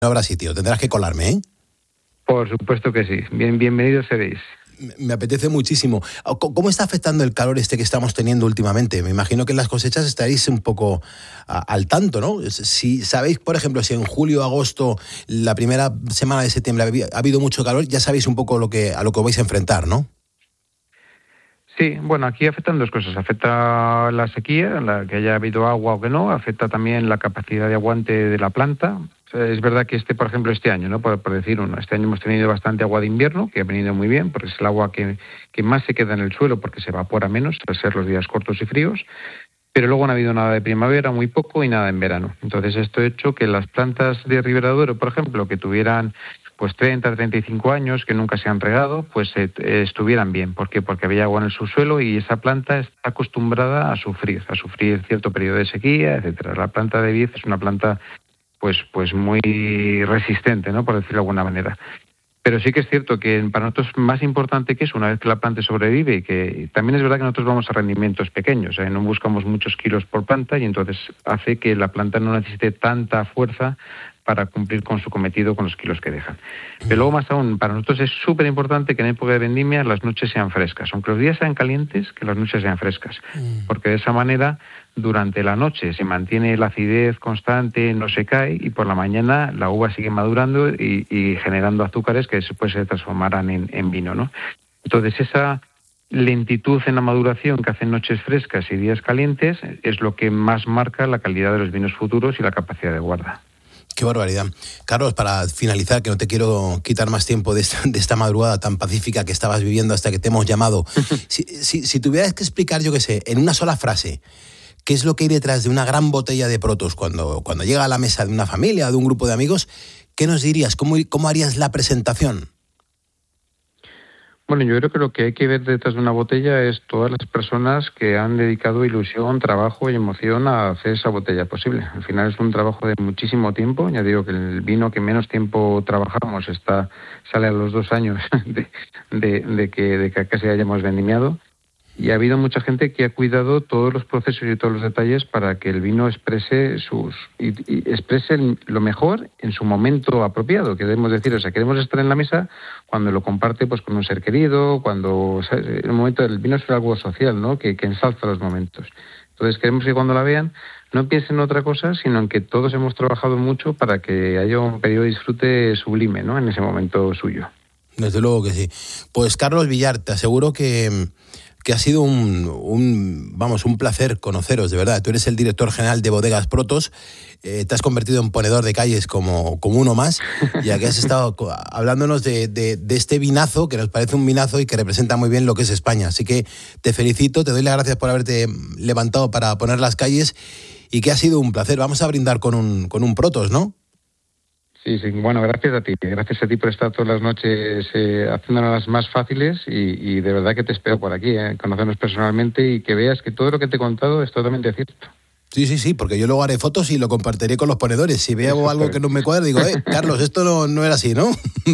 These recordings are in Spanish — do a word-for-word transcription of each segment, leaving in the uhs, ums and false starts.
no habrá sitio, tendrás que colarme, ¿eh? Por supuesto que sí, bien, bienvenidos seréis. Me apetece muchísimo. ¿Cómo está afectando el calor este que estamos teniendo últimamente? Me imagino que en las cosechas estaréis un poco a, al tanto, ¿no? Si sabéis, por ejemplo, si en julio, agosto, la primera semana de septiembre ha habido mucho calor, ya sabéis un poco lo que, a lo que vais a enfrentar, ¿no? Sí, bueno, aquí afectan dos cosas. Afecta la sequía, la que haya habido agua o que no. Afecta también la capacidad de aguante de la planta. O sea, es verdad que este, por ejemplo, este año, ¿no? Por, por decir uno, este año hemos tenido bastante agua de invierno, que ha venido muy bien, porque es el agua que, que más se queda en el suelo, porque se evapora menos, al ser los días cortos y fríos. Pero luego no ha habido nada de primavera, muy poco, y nada en verano. Entonces esto ha hecho que las plantas de Ribera de Duero, por ejemplo, que tuvieran pues treinta, treinta y cinco años, que nunca se han regado, pues eh, estuvieran bien. ¿Por qué? Porque había agua en el subsuelo y esa planta está acostumbrada a sufrir, a sufrir cierto periodo de sequía, etcétera. La planta de vid es una planta pues pues muy resistente, ¿no? Por decirlo de alguna manera. Pero sí que es cierto que para nosotros más importante que eso, una vez que la planta sobrevive, y que también es verdad que nosotros vamos a rendimientos pequeños, ¿eh? No buscamos muchos kilos por planta y entonces hace que la planta no necesite tanta fuerza para cumplir con su cometido con los kilos que dejan. Pero luego más aún, para nosotros es súper importante que en época de vendimia las noches sean frescas, aunque los días sean calientes, que las noches sean frescas, porque de esa manera durante la noche se mantiene la acidez constante, no se cae, y por la mañana la uva sigue madurando y, y generando azúcares que después se transformarán en, en vino, ¿no? Entonces esa lentitud en la maduración que hacen noches frescas y días calientes es lo que más marca la calidad de los vinos futuros y la capacidad de guarda. Qué barbaridad. Carlos, para finalizar, que no te quiero quitar más tiempo de esta, de esta madrugada tan pacífica que estabas viviendo hasta que te hemos llamado. Si, si, si tuvieras que explicar, yo qué sé, en una sola frase, ¿qué es lo que hay detrás de una gran botella de Protos cuando, cuando llega a la mesa de una familia o de un grupo de amigos? ¿Qué nos dirías? ¿Cómo, cómo harías la presentación? Bueno, yo creo que lo que hay que ver detrás de una botella es todas las personas que han dedicado ilusión, trabajo y emoción a hacer esa botella posible. Al final es un trabajo de muchísimo tiempo. Ya digo que el vino que menos tiempo trabajamos está sale a los dos años de, de, de que de que casi hayamos vendimiado. Y ha habido mucha gente que ha cuidado todos los procesos y todos los detalles para que el vino exprese sus y, y exprese lo mejor en su momento apropiado, queremos decir, o sea, queremos estar en la mesa cuando lo comparte pues con un ser querido, cuando, ¿sabes? El momento del vino es algo social, ¿no? Que, que ensalza los momentos. Entonces queremos que cuando la vean no piensen en otra cosa, sino en que todos hemos trabajado mucho para que haya un periodo de disfrute sublime, ¿no? En ese momento suyo. Desde luego que sí. Pues Carlos Villar, te aseguro que que ha sido un, un, vamos, un placer conoceros, de verdad. Tú eres el director general de Bodegas Protos, eh, te has convertido en ponedor de calles como, como uno más, y aquí has estado hablándonos de, de, de este vinazo, que nos parece un vinazo y que representa muy bien lo que es España. Así que te felicito, te doy las gracias por haberte levantado para poner las calles, y que ha sido un placer. Vamos a brindar con un, con un Protos, ¿no? Sí, sí, bueno, gracias a ti, gracias a ti por estar todas las noches eh, haciéndolas más fáciles y, y de verdad que te espero por aquí, eh, conocernos personalmente y que veas que todo lo que te he contado es totalmente cierto. Sí, sí, sí, porque yo luego haré fotos y lo compartiré con los ponedores. Si veo Eso algo que no me cuadra, digo, eh, Carlos, esto no, no era así, ¿no?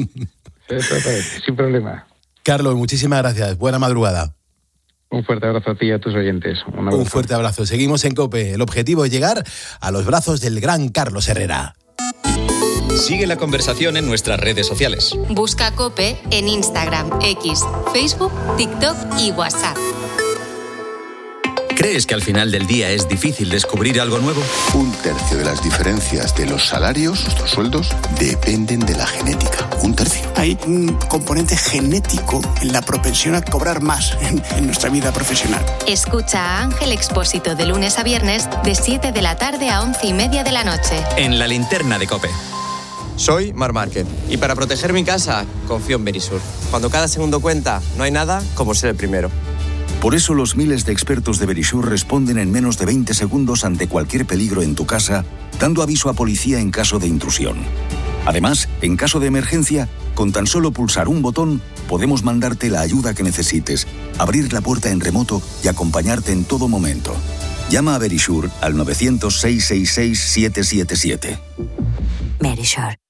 Sin problema. Carlos, muchísimas gracias, buena madrugada. Un fuerte abrazo a ti y a tus oyentes. Un, Un fuerte abrazo, seguimos en COPE, el objetivo es llegar a los brazos del gran Carlos Herrera. Sigue la conversación en nuestras redes sociales. Busca COPE en Instagram, X, Facebook, TikTok y WhatsApp. ¿Crees que al final del día es difícil descubrir algo nuevo? Un tercio de las diferencias de los salarios, nuestros sueldos, dependen de la genética. Un tercio. Hay un componente genético en la propensión a cobrar más en, en nuestra vida profesional. Escucha a Ángel Expósito de lunes a viernes de siete de la tarde a once y media de la noche. En la linterna de COPE. Soy Marc Márquez y para proteger mi casa confío en Verisur. Cuando cada segundo cuenta, no hay nada como ser el primero. Por eso los miles de expertos de Verisur responden en menos de veinte segundos ante cualquier peligro en tu casa, dando aviso a policía en caso de intrusión. Además, en caso de emergencia, con tan solo pulsar un botón, podemos mandarte la ayuda que necesites, abrir la puerta en remoto y acompañarte en todo momento. Llama a Verisur al nueve cero cero, seis seis seis, siete siete siete. Verisur.